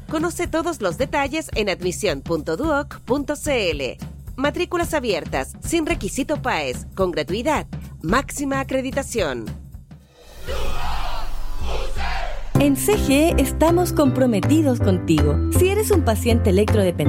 Conoce todos los detalles en admisión.duoc.cl. Matrículas abiertas, sin requisito PAES, con gratuidad, máxima acreditación. En CGE estamos comprometidos contigo. Si eres un paciente electrodependiente,